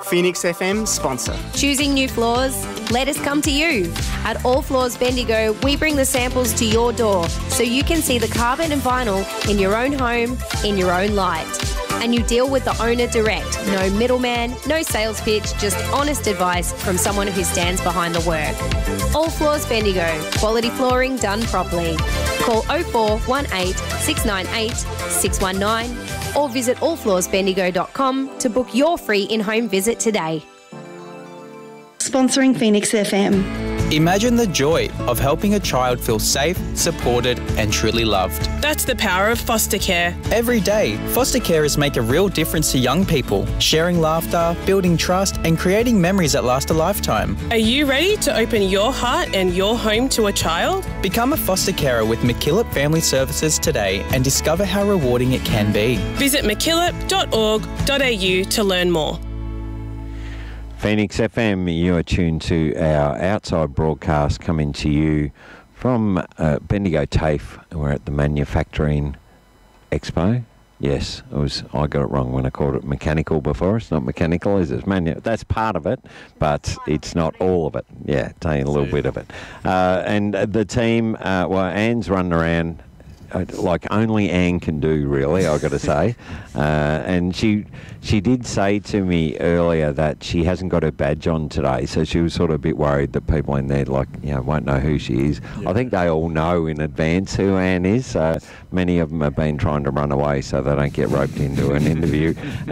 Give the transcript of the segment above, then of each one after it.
Phoenix FM sponsor. Choosing new floors? Let us come to you. At All Floors Bendigo, we bring the samples to your door so you can see the carpet and vinyl in your own home, in your own light. And you deal with the owner direct. No middleman, no sales pitch, just honest advice from someone who stands behind the work. All Floors Bendigo, quality flooring done properly. Call 0418 698 619 or visit allfloorsbendigo.com to book your free in-home visit today. Sponsoring Phoenix FM. Imagine the joy of helping a child feel safe, supported and truly loved. That's the power of foster care. Every day, foster carers make a real difference to young people, sharing laughter, building trust and creating memories that last a lifetime. Are you ready to open your heart and your home to a child? Become a foster carer with MacKillop Family Services today and discover how rewarding it can be. Visit mackillop.org.au to learn more. Phoenix FM, you are tuned to our outside broadcast coming to you from Bendigo TAFE. We're at the Manufacturing Expo. Yes, I got it wrong when I called it mechanical before. It's not mechanical, is it? That's part of it, but it's not all of it. Yeah, only a little bit of it. And the team, Anne's running around like only Anne can do, really, I've got to say. And she did say to me earlier that she hasn't got her badge on today, so she was sort of a bit worried that people in there, won't know who she is. Yeah. I think they all know in advance who Anne is. Many of them have been trying to run away so they don't get roped into an interview.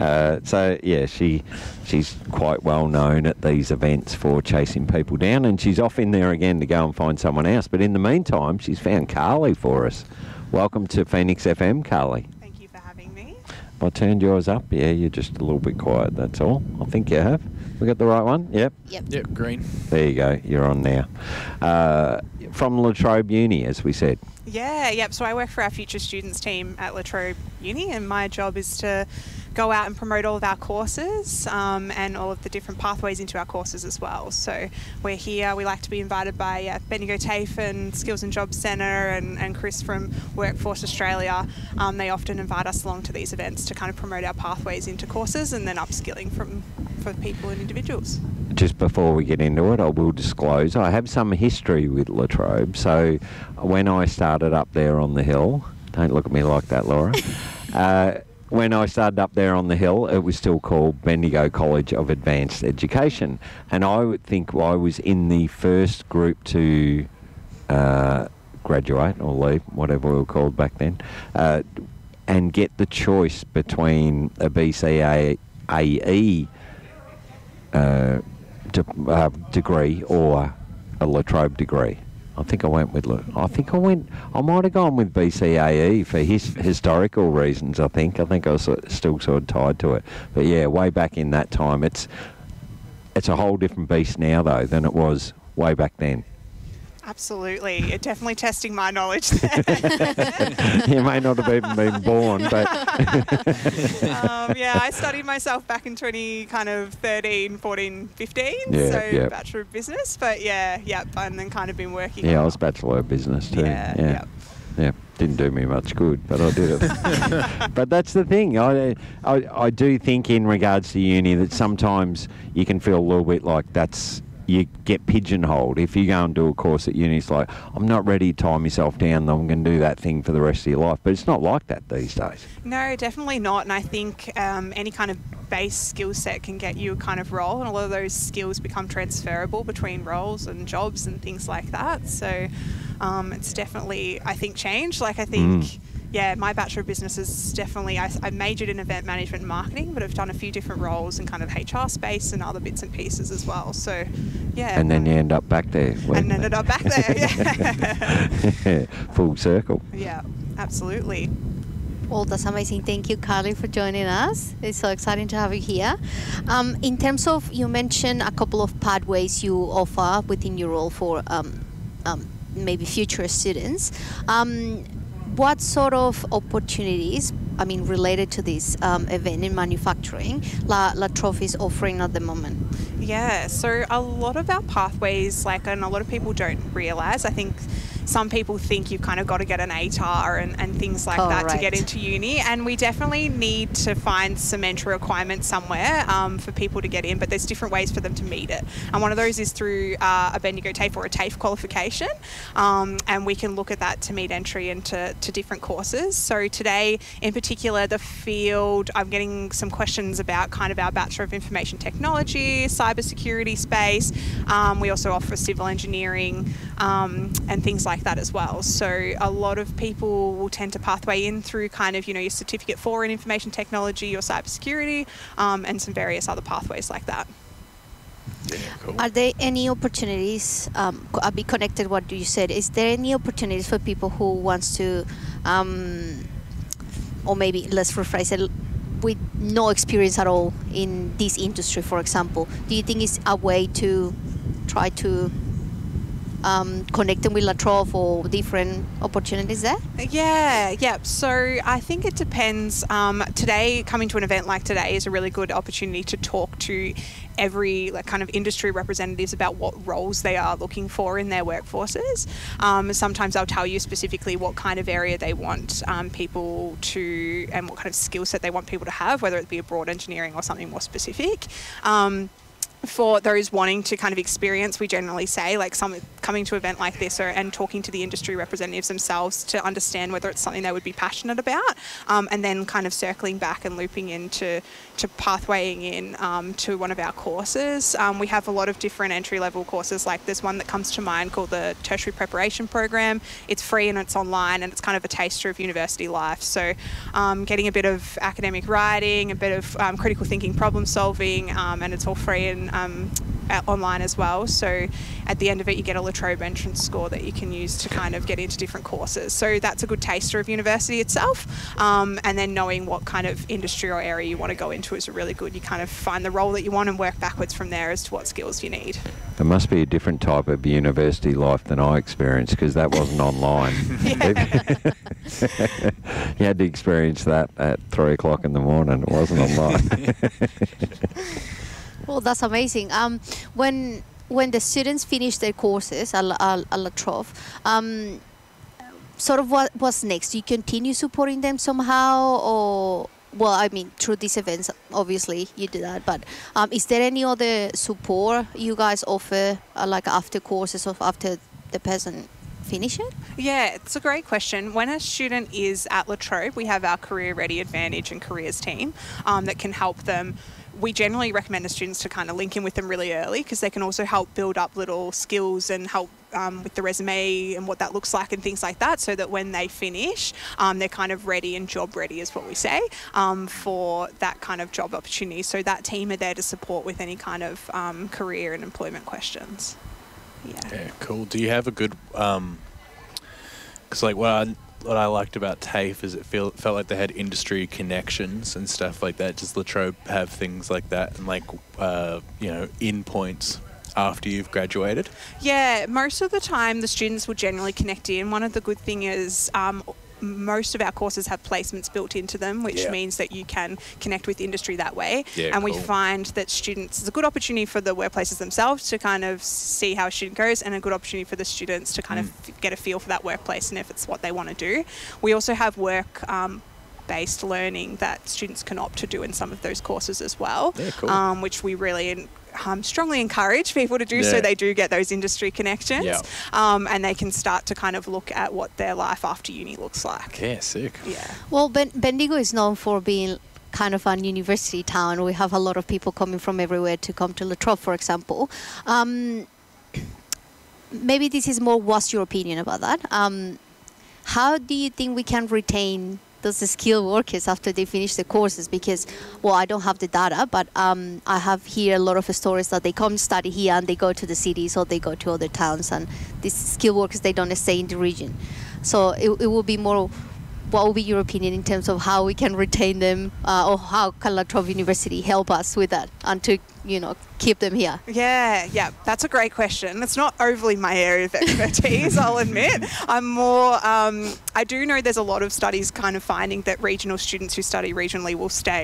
She's quite well known at these events for chasing people down, and she's off in there again to go and find someone else. But in the meantime, she's found Carly for us. Welcome to Phoenix FM, Carly. Thank you for having me. I turned yours up. Yeah, you're just a little bit quiet, that's all. I think you have. We got the right one? Yep. Yep, green. There you go. You're on now. From La Trobe Uni, as we said. So I work for our Future Students team at La Trobe Uni, and my job is to go out and promote all of our courses and all of the different pathways into our courses as well. So we're here, we like to be invited by Bendigo TAFE and Skills and Jobs Centre and Chris from Workforce Australia. They often invite us along to these events to kind of promote our pathways into courses and then upskilling for people and individuals. Just before we get into it, I will disclose I have some history with La Trobe. So when I started up there on the hill, don't look at me like that, Laura. When I started up there on the hill, it was still called Bendigo College of Advanced Education. And I would think I was in the first group to graduate or leave, whatever we were called back then, and get the choice between a BCAE degree or a La Trobe degree. I might have gone with BCAE for historical reasons, I think. I was still sort of tied to it. But yeah, way back in that time, it's a whole different beast now, though, than it was way back then. Absolutely. You're definitely testing my knowledge there. You may not have even been born, but... I studied myself back in 13, 14, 15, Bachelor of Business. But and then kind of been working. Yeah, I was Bachelor of Business too. Yeah. Didn't do me much good, but I did it. But that's the thing. I do think in regards to uni that sometimes you can feel a little bit like you get pigeonholed. If you go and do a course at uni, it's like, I'm not ready to tie myself down, I'm going to do that thing for the rest of your life. But it's not like that these days. No, definitely not. And I think any kind of base skill set can get you a kind of role, and a lot of those skills become transferable between roles and jobs and things like that. So it's definitely, I think, changed. My Bachelor of Business is definitely, I majored in event management and marketing, but I've done a few different roles in kind of HR space and other bits and pieces as well. So, yeah. And then you end up back there. Full circle. Yeah, absolutely. Well, that's amazing. Thank you, Carly, for joining us. It's so exciting to have you here. In terms of, you mentioned a couple of pathways you offer within your role for maybe future students. What sort of opportunities, related to this event in manufacturing, La Trobe is offering at the moment? Yeah, so a lot of our pathways, and a lot of people don't realise, I think, some people think you've kind of got to get an ATAR and things like that to get into uni, and we definitely need to find some entry requirements somewhere for people to get in, but there's different ways for them to meet it, and one of those is through a Bendigo TAFE or a TAFE qualification, and we can look at that to meet entry into different courses. So today in particular, the field, I'm getting some questions about kind of our Bachelor of Information Technology, cybersecurity space. We also offer civil engineering and things like that as well. So a lot of people will tend to pathway in through kind of, your Certificate 4 in Information Technology or cybersecurity, and some various other pathways like that. Yeah, cool. Are there any opportunities, I'll be connected what you said, is there any opportunities for people who wants to, or maybe let's rephrase it, with no experience at all in this industry, for example? Do you think it's a way to try to connect them with La Trobe or different opportunities there? Yeah. So I think it depends. Today, coming to an event like today is a really good opportunity to talk to every kind of industry representatives about what roles they are looking for in their workforces. Sometimes they'll tell you specifically what kind of area they want people to, and what kind of skill set they want people to have, whether it be a broad engineering or something more specific. For those wanting to kind of experience, we generally say, like, coming to an event like this and talking to the industry representatives themselves to understand whether it's something they would be passionate about, and then kind of circling back and looping into pathwaying in to one of our courses. We have a lot of different entry-level courses. Like, there's one that comes to mind called the Tertiary Preparation Program. It's free and it's online, and it's kind of a taster of university life. So getting a bit of academic writing, a bit of critical thinking, problem solving, and it's all free and online as well. So at the end of it, you get a La Trobe entrance score that you can use to kind of get into different courses. So that's a good taster of university itself. And then knowing what kind of industry or area you want to go into is really good. You kind of find the role that you want and work backwards from there as to what skills you need. There must be a different type of university life than I experienced, because that wasn't online. You had to experience that at 3 o'clock in the morning. It wasn't online. Well, that's amazing. When the students finish their courses at La Trobe, sort of what's next? Do you continue supporting them somehow, or, well, I mean, through these events, obviously you do that, but is there any other support you guys offer, like after courses or after the person finish it? Yeah, it's a great question. When a student is at La Trobe, we have our Career Ready Advantage and Careers team that can help them. We generally recommend the students to kind of link in with them really early, because they can also help build up little skills and help with the resume and what that looks like and things like that, so that when they finish, they're kind of ready and job ready, is what we say, for that kind of job opportunity. So that team are there to support with any kind of career and employment questions. Yeah, cool. Do you have a good, because like what I liked about TAFE is it felt like they had industry connections and stuff like that. Does La Trobe have things like that, and like in points after you've graduated? Yeah, most of the time the students will generally connect in. One of the good things is most of our courses have placements built into them, which means that you can connect with industry that way. And we find that students, it's a good opportunity for the workplaces themselves to kind of see how a student goes, and a good opportunity for the students to kind of get a feel for that workplace and if it's what they want to do. We also have work-based learning that students can opt to do in some of those courses as well, which we really strongly encourage people to do, so they do get those industry connections, and they can start to kind of look at what their life after uni looks like. Yeah, sick. Yeah. Well, Bendigo is known for being kind of an university town. We have a lot of people coming from everywhere to come to La Trobe, for example. Maybe this is more, what's your opinion about that? How do you think we can retain those skilled workers after they finish the courses? Because, well, I don't have the data, but I have here a lot of stories that they come study here and they go to the cities or they go to other towns, and these skilled workers, they don't stay in the region. So it will be more, what will be your opinion in terms of how we can retain them, or how can La Trobe University help us with that and to, keep them here? Yeah, that's a great question. It's not overly my area of expertise, I'll admit. I'm more, I do know there's a lot of studies kind of finding that regional students who study regionally will stay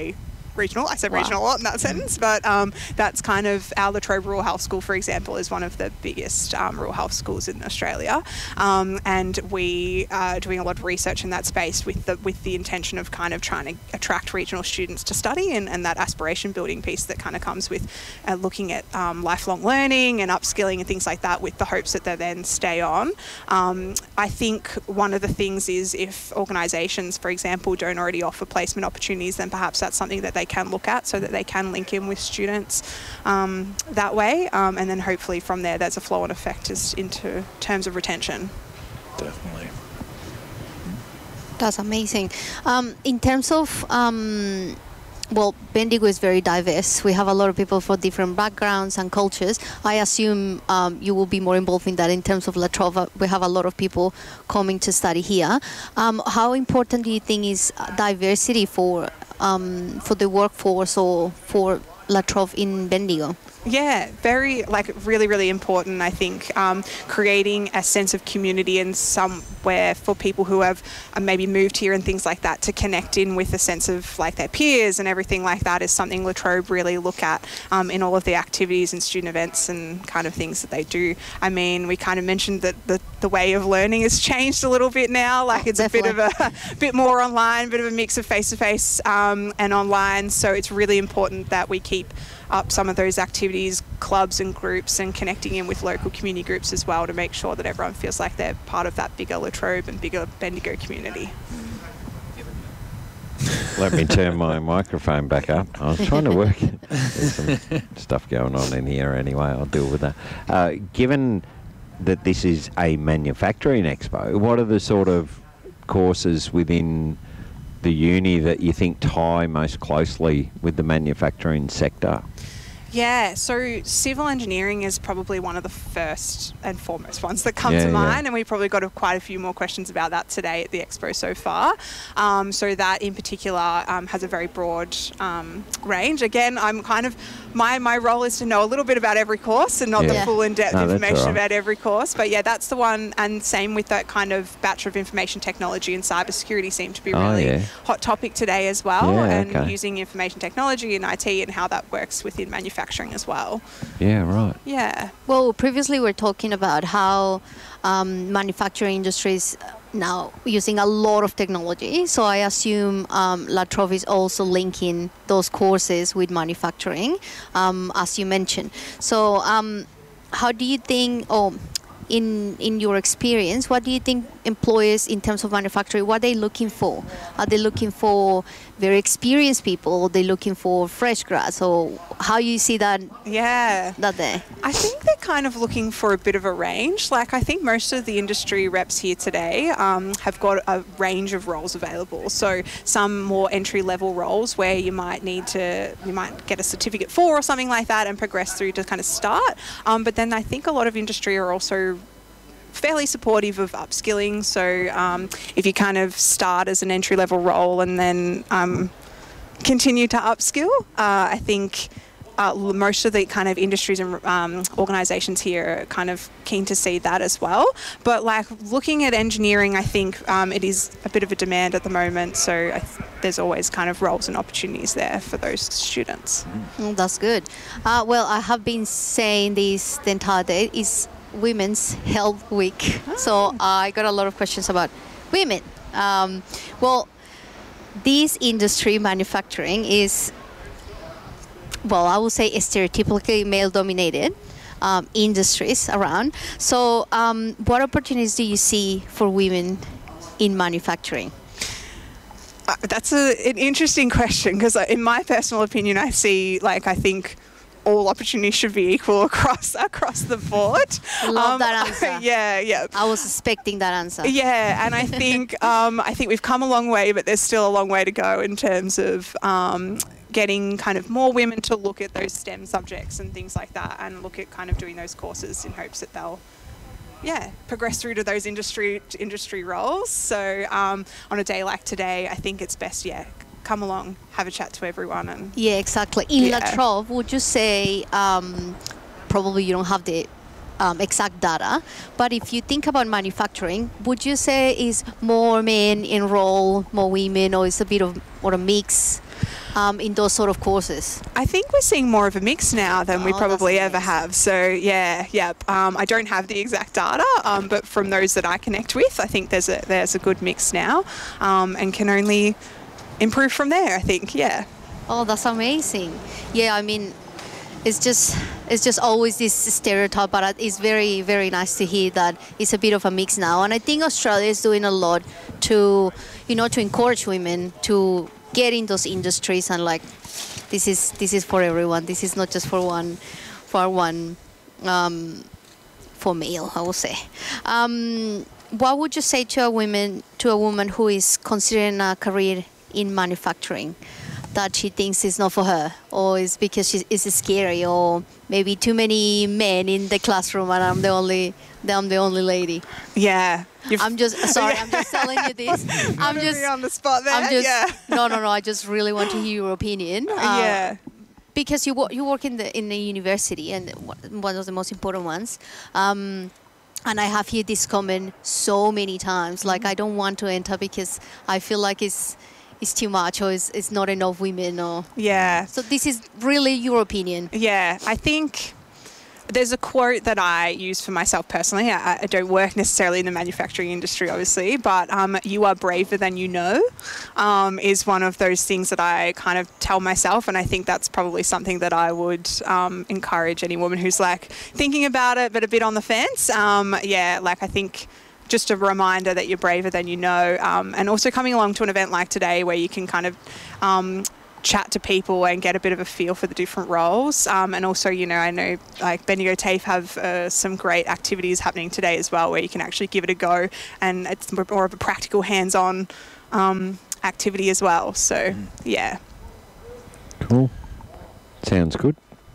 regional. I said regional a lot in that sentence, but that's kind of our La Trobe Rural Health School, for example, is one of the biggest rural health schools in Australia, and we are doing a lot of research in that space with the intention of kind of trying to attract regional students to study, and that aspiration building piece that kind of comes with looking at lifelong learning and upskilling and things like that, with the hopes that they then stay on. I think one of the things is, if organisations, for example, don't already offer placement opportunities, then perhaps that's something that they can look at so that they can link in with students that way, and then hopefully from there there's a flow-on effect just into terms of retention. Definitely. That's amazing. In terms of well, Bendigo is very diverse. We have a lot of people from different backgrounds and cultures. I assume you will be more involved in that in terms of La Trobe. We have a lot of people coming to study here. How important do you think is diversity for the workforce or for La Trobe in Bendigo? Yeah, very, really, really important, I think, creating a sense of community and somewhere for people who have maybe moved here and things like that to connect in with a sense of their peers and everything like that is something La Trobe really look at in all of the activities and student events and kind of things that they do. I mean, we kind of mentioned that the way of learning has changed a little bit now, it's Definitely. A bit of a bit more online, a bit of a mix of face-to-face and online, so it's really important that we keep up some of those activities, clubs and groups, and connecting in with local community groups as well to make sure that everyone feels like they're part of that bigger La Trobe and bigger Bendigo community. Let me turn my microphone back up. I was trying to work. There's some stuff going on in here anyway. I'll deal with that. Given that this is a manufacturing expo, what are the sort of courses within the uni that you think tie most closely with the manufacturing sector? Yeah, so civil engineering is probably one of the first and foremost ones that come to mind, and we probably got quite a few more questions about that today at the expo so far. So that in particular has a very broad range. Again, I'm kind of, my role is to know a little bit about every course and not the full in-depth information about every course. But yeah, that's the one, and same with that kind of Bachelor of Information Technology and Cybersecurity seem to be really hot topic today as well, and using information technology and IT and how that works within manufacturing as well. Yeah, right. Yeah. Well, previously we were talking about how manufacturing industries now using a lot of technology. So I assume La Trobe is also linking those courses with manufacturing, as you mentioned. So how do you think, in your experience, what do you think employers in terms of manufacturing, what are they looking for? Are they looking for very experienced people? Are they looking for fresh grads? Or how you see that? Yeah. That there? I think they're kind of looking for a bit of a range. I think most of the industry reps here today have got a range of roles available. So some more entry-level roles where you might get a certificate for or something like that and progress through to kind of start. But then I think a lot of industry are also fairly supportive of upskilling. So if you kind of start as an entry-level role and then continue to upskill, I think most of the kind of industries and organisations here are kind of keen to see that as well. But looking at engineering, I think it is a bit of a demand at the moment. So there's always kind of roles and opportunities there for those students. That's good. Well, I have been saying this the entire day. It's Women's Health Week. So I got a lot of questions about women. Well, this industry, manufacturing, is, well, I would say stereotypically male-dominated industries around. So what opportunities do you see for women in manufacturing? That's an interesting question, because in my personal opinion, I see, I think all opportunities should be equal across the board. Love that answer. Yeah. I was expecting that answer. Yeah, and I think we've come a long way, but there's still a long way to go in terms of getting kind of more women to look at those STEM subjects and things like that, and look at kind of doing those courses in hopes that they'll progress through to those industry roles. So on a day like today, I think it's best, come along, have a chat to everyone. And exactly. In La Trobe, would you say, probably you don't have the exact data, but if you think about manufacturing, would you say is more men enroll, more women, or is a bit of or a mix? in those sort of courses? I think we're seeing more of a mix now than we Oh, probably that's ever amazing. have. So yeah. I don't have the exact data, but from those that I connect with, I think there's a good mix now, and can only improve from there. I think, yeah. Oh, that's amazing. Yeah, I mean, it's just always this stereotype, but it's very, very nice to hear that it's a bit of a mix now. And I think Australia is doing a lot to, to encourage women to get in those industries, and like, this is for everyone. This is not just for one, for male, I will say. What would you say to a woman who is considering a career in manufacturing, that she thinks is not for her, or is because it's scary, or maybe too many men in the classroom and I'm the only lady? Yeah. I'm just sorry. I'm just telling you this. I'm Putting just me on the spot there. yeah. No. I just really want to hear your opinion. Yeah. Because you work in the university, and one of the most important ones. And I have heard this comment so many times. Like, I don't want to enter because I feel like it's too much, or it's not enough women, or Yeah. so. This is really your opinion. Yeah, I think there's a quote that I use for myself personally. I don't work necessarily in the manufacturing industry, obviously, but you are braver than you know is one of those things that I kind of tell myself, and I think that's probably something that I would encourage any woman who's like thinking about it but a bit on the fence. I think just a reminder that you're braver than you know, and also coming along to an event like today where you can kind of chat to people and get a bit of a feel for the different roles. And also, I know like Bendigo TAFE have some great activities happening today as well, where you can actually give it a go, and it's more of a practical hands-on activity as well. So, yeah. Cool. Sounds good.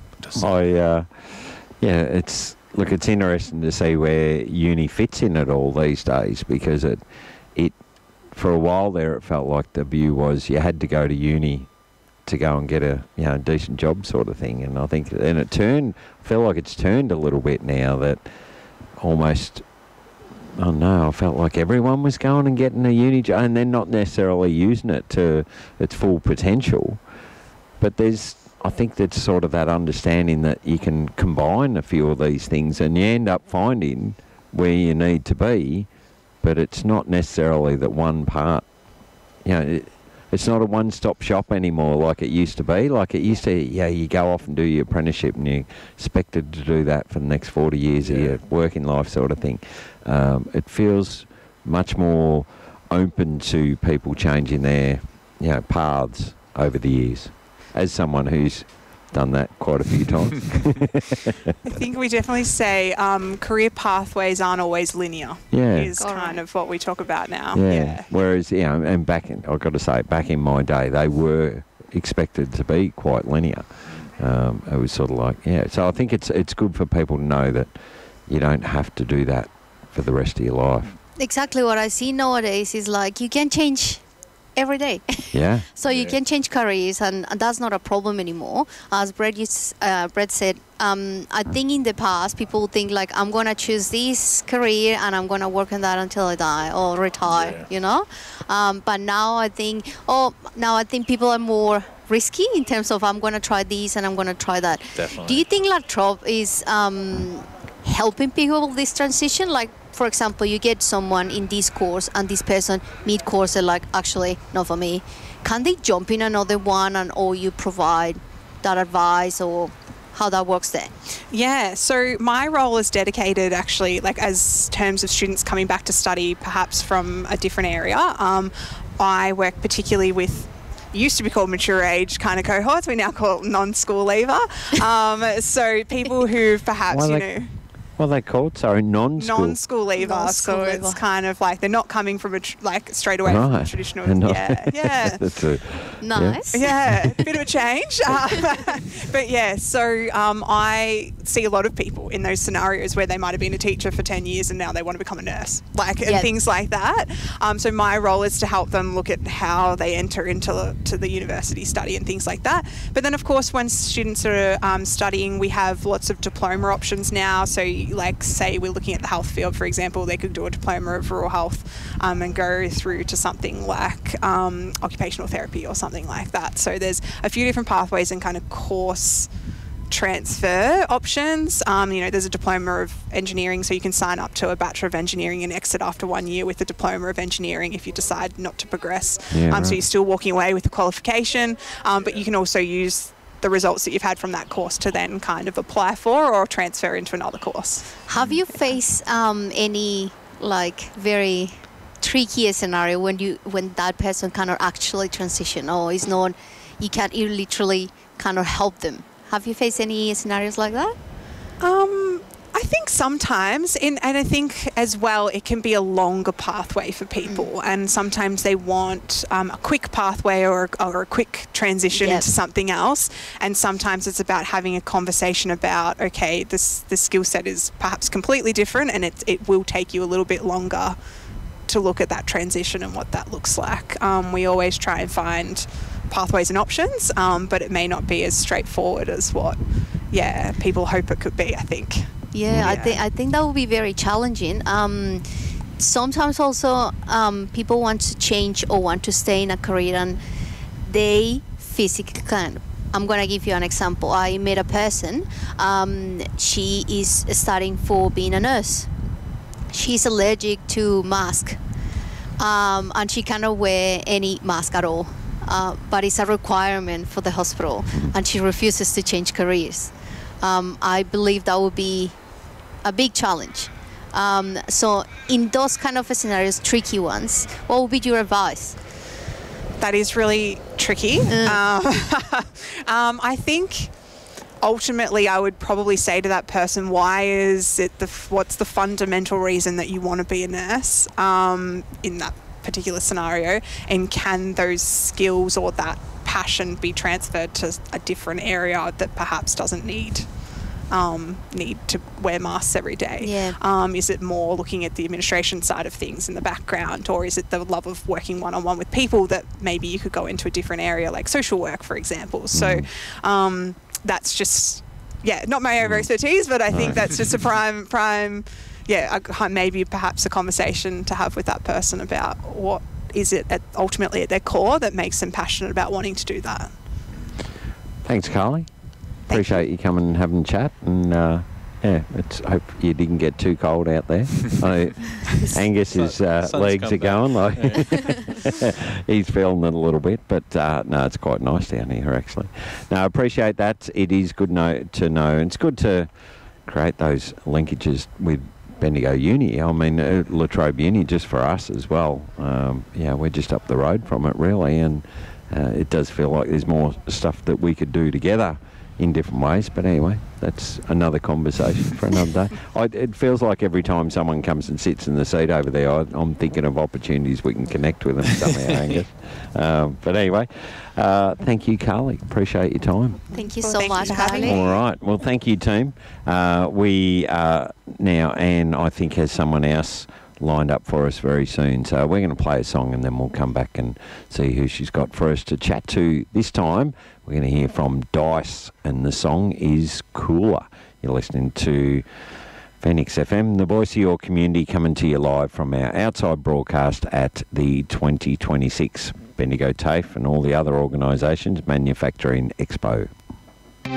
It's interesting to see where uni fits in it all these days, because it for a while there it felt like the view was you had to go to uni to go and get a decent job sort of thing, and I feel like it's turned a little bit now, that almost I felt like everyone was going and getting a uni job, and then not necessarily using it to its full potential. But I think that's sort of that understanding that you can combine a few of these things and you end up finding where you need to be, but it's not necessarily that one part, it's not a one-stop shop anymore like it used to be. Like it used to, you go off and do your apprenticeship and you're expected to do that for the next 40 years of your working life sort of thing. It feels much more open to people changing their, paths over the years. As someone who's done that quite a few times. I think we definitely say career pathways aren't always linear. Yeah. Is kind of what we talk about now. Yeah. Whereas, and I've got to say, back in my day, they were expected to be quite linear. It was sort of like, So I think it's good for people to know that you don't have to do that for the rest of your life. Exactly what I see nowadays is like you can change every day. Yeah. So you can change careers, and that's not a problem anymore. As Brett said, I think in the past people think like, I'm going to choose this career and I'm going to work on that until I die or retire, But now I think people are more risky in terms of, I'm going to try this and I'm going to try that. Definitely. Do you think La Trobe is helping people with this transition? Like, for example, you get someone in this course and this person mid-course, they're like, actually, not for me. Can they jump in another one, or you provide that advice, or how that works there? Yeah, so my role is dedicated actually, like as terms of students coming back to study perhaps from a different area. I work particularly with used to be called mature age kind of cohorts. We now call it non-school leaver. So people who perhaps, What are they called? Sorry, non-school. Non-school leaver. Non-school So leaver. it's kind of like they're not coming from straight away from a traditional. Yeah. That's Nice. Yeah, a bit of a change. But yeah, so I see a lot of people in those scenarios where they might have been a teacher for 10 years and now they want to become a nurse, and things like that. So my role is to help them look at how they enter into the university study and things like that. But then, of course, when students are studying, we have lots of diploma options now. So like say we're looking at the health field, for example, they could do a diploma of rural health and go through to something like occupational therapy or something like that. So there's a few different pathways and kind of course transfer options. There's a diploma of engineering, so you can sign up to a Bachelor of Engineering and exit after 1 year with a diploma of engineering if you decide not to progress. Right. So you're still walking away with the qualification, but you can also use the results that you've had from that course to then kind of apply for or transfer into another course. Have you faced any very tricky scenario when that person cannot actually transition, or is not, you literally cannot help them? Have you faced any scenarios like that? I think sometimes, and I think as well, it can be a longer pathway for people, and sometimes they want a quick pathway or a quick transition into something else, and sometimes it's about having a conversation about, okay, this skill set is perhaps completely different, and it will take you a little bit longer to look at that transition and what that looks like. We always try and find pathways and options, but it may not be as straightforward as what people hope it could be, I think. I think that would be very challenging. Sometimes also people want to change or want to stay in a career and they physically can't. I'm going to give you an example. I met a person, she is studying for being a nurse. She's allergic to mask, and she cannot wear any mask at all. But it's a requirement for the hospital, and she refuses to change careers. I believe that would be a big challenge. So in those kind of scenarios, tricky ones, what would be your advice? That is really tricky. I think ultimately I would probably say to that person, what's the fundamental reason that you want to be a nurse in that particular scenario, and can those skills or that passion be transferred to a different area that perhaps doesn't need to wear masks every day? Is it more looking at the administration side of things in the background, or is it the love of working one-on-one with people that maybe you could go into a different area like social work, for example? So that's just not my area of expertise, but I think that's just a prime maybe perhaps a conversation to have with that person about what is it ultimately at their core that makes them passionate about wanting to do that. Thanks, Carly. Appreciate you coming and having a chat, and hope you didn't get too cold out there. Angus's legs are going, he's feeling it a little bit, but no, it's quite nice down here actually. No, I appreciate that. It is good to know, and it's good to create those linkages with Bendigo Uni. I mean, La Trobe Uni, just for us as well. We're just up the road from it really, and it does feel like there's more stuff that we could do together in different ways. But anyway, that's another conversation for another day. It feels like every time someone comes and sits in the seat over there, I'm thinking of opportunities we can connect with them somehow, Angus. But anyway, thank you, Carly. Appreciate your time. Thank you so much for having me. All right. Well, thank you, team. We now, Anne, I think, has someone else lined up for us very soon. So we're going to play a song and then we'll come back and see who she's got for us to chat to this time. We're going to hear from Dice, and the song is Cooler. You're listening to Phoenix FM, the voice of your community, coming to you live from our outside broadcast at the 2026 Bendigo TAFE and all the other organisations Manufacturing Expo.